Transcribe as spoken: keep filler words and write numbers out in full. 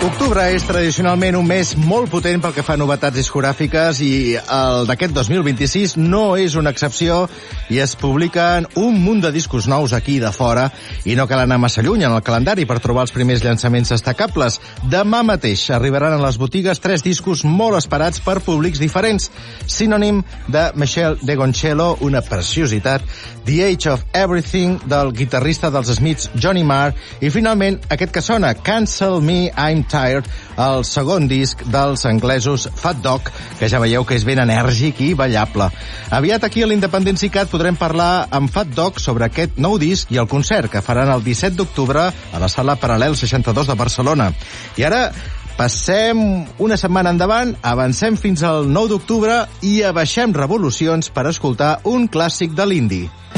Octubre és tradicionalment un mes molt potent pel que fa a novetats discogràfiques i el d'aquest dos mil vint-i-sis no és una excepció i es publiquen un munt de discos nous aquí de fora i no cal anar massa lluny en el calendari per trobar els primers llançaments destacables. Demà mateix arribaran a les botigues tres discos molt esperats per públics diferents. Synonym de Michel Degoncello, una preciositat, The Age of Everything del guitarrista dels Smiths Johnny Marr i finalment aquest que sona, Cancel Me, I'm Tired, el segon disc dels anglesos Fat Dog, que ja veieu que és ben enèrgic i ballable. Aviat aquí a l'Independent Sicat podrem parlar amb Fat Dog sobre aquest nou disc i el concert que faran el disset d'octubre a la sala Paral·lel seixanta-dos de Barcelona. I ara passem una setmana endavant, avancem fins al nou d'octubre i abaixem revolucions per escoltar un clàssic de l'indie.